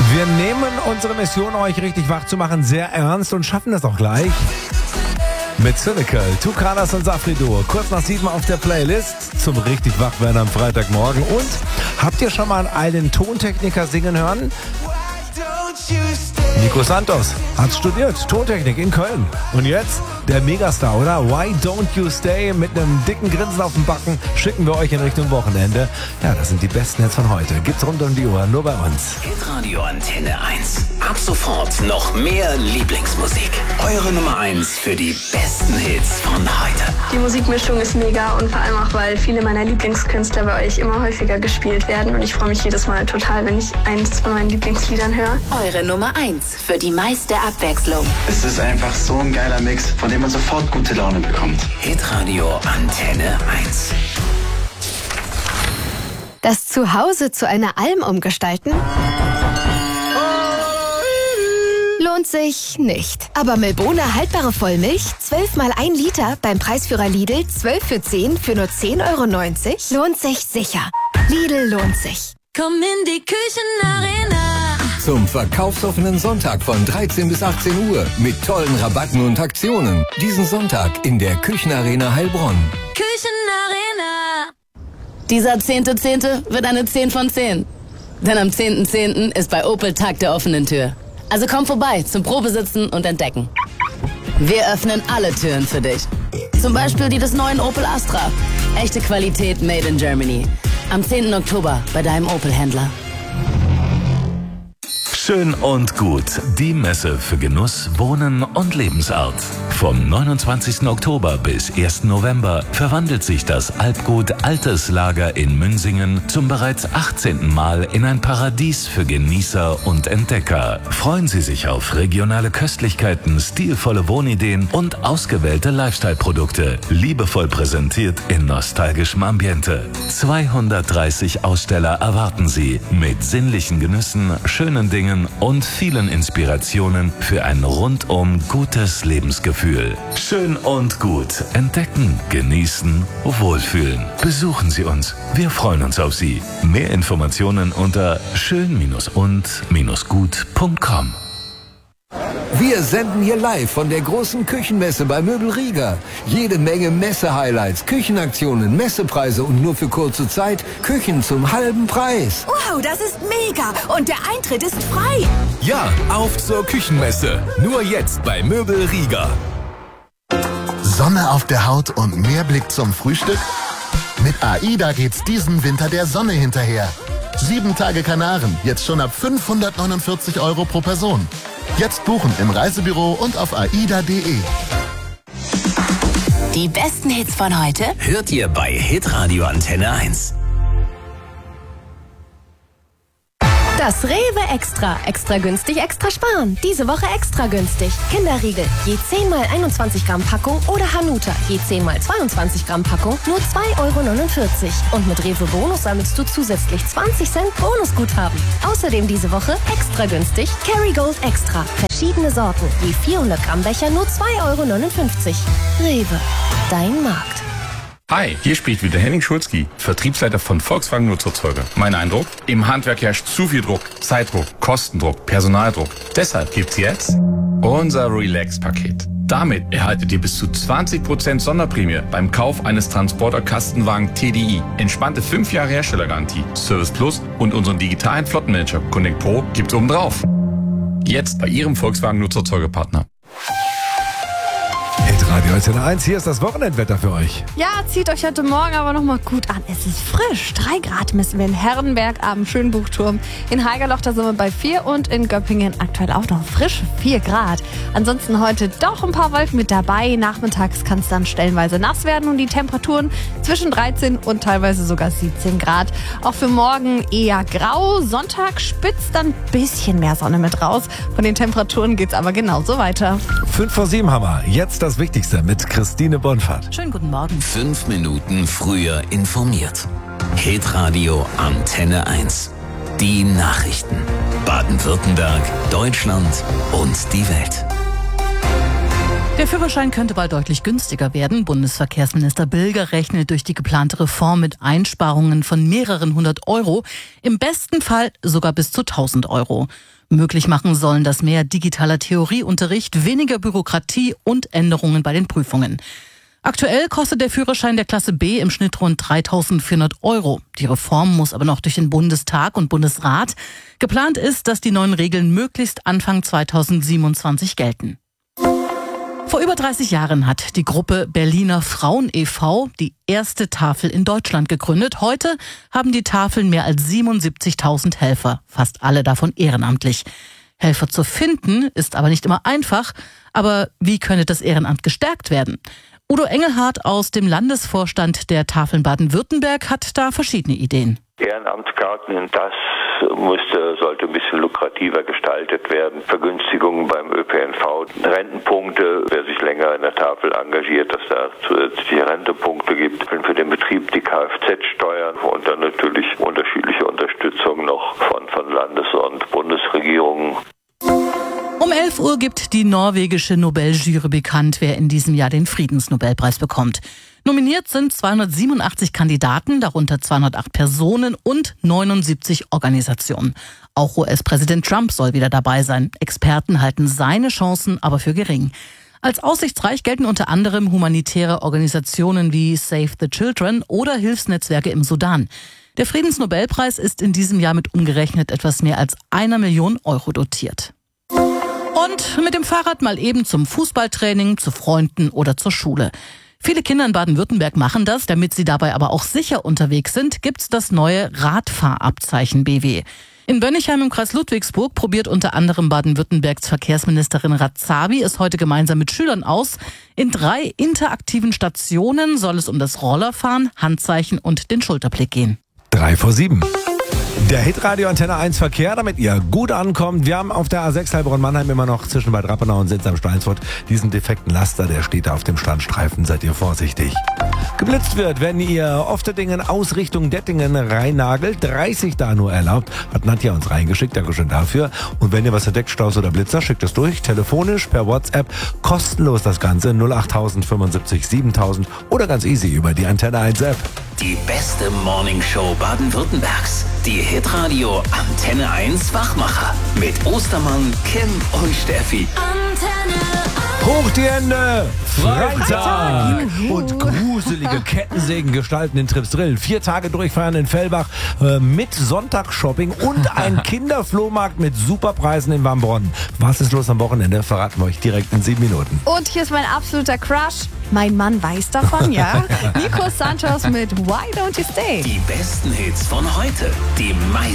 Wir nehmen unsere Mission, euch richtig wach zu machen, sehr ernst und schaffen das auch gleich. Mit Cynical, Two Colors und Safri-Duo. Kurz nach 7 auf der Playlist zum richtig Wachwerden am Freitagmorgen. Und habt ihr schon mal einen Tontechniker singen hören? Nico Santos hat studiert Tontechnik in Köln. Und jetzt der Megastar, oder? Why Don't You Stay? Mit einem dicken Grinsen auf dem Backen schicken wir euch in Richtung Wochenende. Ja, das sind die besten Hits von heute. Gibt's rund um die Uhr, nur bei uns. Hitradio Antenne 1. Ab sofort noch mehr Lieblingsmusik. Eure Nummer 1 für die besten Hits von heute. Die Musikmischung ist mega und vor allem auch, weil viele meiner Lieblingskünstler bei euch immer häufiger gespielt werden. Und ich freue mich jedes Mal total, wenn ich eins von meinen Lieblingsliedern höre. Eure Nummer 1 für die meiste Abwechslung. Es ist einfach so ein geiler Mix, von dem man sofort gute Laune bekommt. Hitradio Antenne 1. Das Zuhause zu einer Alm umgestalten? Lohnt sich nicht. Aber Milbona haltbare Vollmilch, 12 mal 1 Liter, beim Preisführer Lidl, 12 für 10 für nur 10,90 €, lohnt sich sicher. Lidl lohnt sich. Komm in die Küchenarena. Zum verkaufsoffenen Sonntag von 13 bis 18 Uhr mit tollen Rabatten und Aktionen. Diesen Sonntag in der Küchenarena Heilbronn. Küchenarena. Dieser 10.10. wird eine 10 von 10. Denn am 10.10. ist bei Opel Tag der offenen Tür. Also komm vorbei zum Probesitzen und Entdecken. Wir öffnen alle Türen für dich. Zum Beispiel die des neuen Opel Astra. Echte Qualität made in Germany. Am 10. Oktober bei deinem Opel-Händler. Schön und gut. Die Messe für Genuss, Wohnen und Lebensart. Vom 29. Oktober bis 1. November verwandelt sich das Alpgut Altes Lager in Münsingen zum bereits 18. Mal in ein Paradies für Genießer und Entdecker. Freuen Sie sich auf regionale Köstlichkeiten, stilvolle Wohnideen und ausgewählte Lifestyle-Produkte. Liebevoll präsentiert in nostalgischem Ambiente. 230 Aussteller erwarten Sie mit sinnlichen Genüssen, schönen Dingen und vielen Inspirationen für ein rundum gutes Lebensgefühl. Schön und gut. Entdecken, genießen, wohlfühlen. Besuchen Sie uns. Wir freuen uns auf Sie. Mehr Informationen unter schön-und-gut.com. Wir senden hier live von der großen Küchenmesse bei Möbel Rieger. Jede Menge Messe-Highlights, Küchenaktionen, Messepreise und nur für kurze Zeit Küchen zum halben Preis. Wow, das ist mega! Und der Eintritt ist frei! Ja, auf zur Küchenmesse. Nur jetzt bei Möbel Rieger. Sonne auf der Haut und mehr Blick zum Frühstück? Mit AIDA geht's diesen Winter der Sonne hinterher. 7 Tage Kanaren, jetzt schon ab 549 € pro Person. Jetzt buchen im Reisebüro und auf aida.de. Die besten Hits von heute Hört ihr bei Hitradio Antenne 1. Das Rewe Extra. Extra günstig, extra sparen. Diese Woche extra günstig. Kinderriegel, je 10 mal 21 Gramm Packung oder Hanuta, je 10 mal 22 Gramm Packung, nur 2,49 €. Und mit Rewe Bonus sammelst du zusätzlich 20 Cent Bonusguthaben. Außerdem diese Woche extra günstig Kerrygold Extra. Verschiedene Sorten, je 400 Gramm Becher, nur 2,59 €. Rewe, dein Markt. Hi, hier spricht wieder Henning Schulzki, Vertriebsleiter von Volkswagen Nutzfahrzeuge. Mein Eindruck? Im Handwerk herrscht zu viel Druck, Zeitdruck, Kostendruck, Personaldruck. Deshalb gibt's jetzt unser Relax-Paket. Damit erhaltet ihr bis zu 20% Sonderprämie beim Kauf eines Transporter-Kastenwagen TDI. Entspannte 5 Jahre Herstellergarantie, Service Plus und unseren digitalen Flottenmanager Connect Pro gibt's obendrauf. Jetzt bei Ihrem Volkswagen Nutzfahrzeuge-Partner. Hitradio Antenne 1, hier ist das Wochenendwetter für euch. Ja, zieht euch heute Morgen aber noch mal gut an. Es ist frisch. 3 Grad messen wir in Herrenberg am Schönbuchturm. In Haigerloch, da sind wir bei 4 und in Göppingen aktuell auch noch frisch 4 Grad. Ansonsten heute doch ein paar Wolken mit dabei. Nachmittags kann es dann stellenweise nass werden und die Temperaturen zwischen 13 und teilweise sogar 17 Grad. Auch für morgen eher grau. Sonntag spitzt dann ein bisschen mehr Sonne mit raus. Von den Temperaturen geht's aber genauso weiter. 5 vor 7 haben wir. Jetzt das Wichtigste mit Christine Bonfahrt. Schönen guten Morgen. 5 Minuten früher informiert. Hitradio Antenne 1. Die Nachrichten. Baden-Württemberg, Deutschland und die Welt. Der Führerschein könnte bald deutlich günstiger werden. Bundesverkehrsminister Bilger rechnet durch die geplante Reform mit Einsparungen von mehreren 100 Euro, im besten Fall sogar bis zu 1.000 Euro. Möglich machen sollen das mehr digitaler Theorieunterricht, weniger Bürokratie und Änderungen bei den Prüfungen. Aktuell kostet der Führerschein der Klasse B im Schnitt rund 3.400 Euro. Die Reform muss aber noch durch den Bundestag und Bundesrat. Geplant ist, dass die neuen Regeln möglichst Anfang 2027 gelten. Vor über 30 Jahren hat die Gruppe Berliner Frauen e.V. die erste Tafel in Deutschland gegründet. Heute haben die Tafeln mehr als 77.000 Helfer, fast alle davon ehrenamtlich. Helfer zu finden ist aber nicht immer einfach. Aber wie könnte das Ehrenamt gestärkt werden? Udo Engelhardt aus dem Landesvorstand der Tafeln Baden-Württemberg hat da verschiedene Ideen. Ehrenamtskarten, das sollte ein bisschen lukrativer gestaltet werden. Vergünstigungen beim ÖPNV, Rentenpunkte, wer sich länger in der Tafel engagiert, dass da zusätzliche Rentepunkte gibt. Für den Betrieb die Kfz-Steuern und dann natürlich unterschiedliche Unterstützung noch von Landes- und Bundesregierungen. Um 11 Uhr gibt die norwegische Nobeljury bekannt, wer in diesem Jahr den Friedensnobelpreis bekommt. Nominiert sind 287 Kandidaten, darunter 208 Personen und 79 Organisationen. Auch US-Präsident Trump soll wieder dabei sein. Experten halten seine Chancen aber für gering. Als aussichtsreich gelten unter anderem humanitäre Organisationen wie Save the Children oder Hilfsnetzwerke im Sudan. Der Friedensnobelpreis ist in diesem Jahr mit umgerechnet etwas mehr als 1 Million Euro dotiert. Und mit dem Fahrrad mal eben zum Fußballtraining, zu Freunden oder zur Schule. Viele Kinder in Baden-Württemberg machen das. Damit sie dabei aber auch sicher unterwegs sind, gibt's das neue Radfahrabzeichen BW. In Bönigheim im Kreis Ludwigsburg probiert unter anderem Baden-Württembergs Verkehrsministerin Radzavi es heute gemeinsam mit Schülern aus. In 3 interaktiven Stationen soll es um das Rollerfahren, Handzeichen und den Schulterblick gehen. 7:03. Der Hitradio Antenne 1 Verkehr, damit ihr gut ankommt. Wir haben auf der A6 Heilbronn-Mannheim immer noch zwischen Bad Rappenau und Sitz-am-Steinsfurt diesen defekten Laster, der steht da auf dem Standstreifen. Seid ihr vorsichtig. Geblitzt wird, wenn ihr Ofterdingen aus Richtung Dettingen reinnagelt. 30 da nur erlaubt. Hat Nadja uns reingeschickt, Dankeschön dafür. Und wenn ihr was entdeckt, Staus oder Blitzer, schickt es durch. Telefonisch, per WhatsApp, kostenlos das Ganze. 08000 75 7000 oder ganz easy über die Antenne 1 App. Die beste Morningshow Baden-Württembergs. Die Hitradio Antenne 1 Wachmacher. Mit Ostermann, Kim und Steffi. Hoch die Hände! Freitag! Und gruselige Kettensägen gestalten in Tripsdrill. 4 Tage durchfeiern in Fellbach mit Sonntagsshopping und ein Kinderflohmarkt mit Superpreisen in Wambronn. Was ist los am Wochenende? Verraten wir euch direkt in 7 Minuten. Und hier ist mein absoluter Crush. Mein Mann weiß davon, ja? Nico Santos mit Why Don't You Stay? Die besten Hits von heute. Die meisten